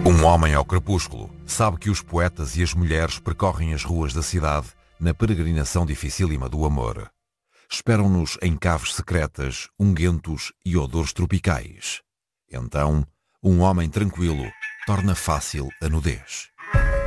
Um homem ao crepúsculo sabe que os poetas e as mulheres percorrem as ruas da cidade na peregrinação dificílima do amor. Esperam-nos em caves secretas, unguentos e odores tropicais. Então, um homem tranquilo torna fácil a nudez.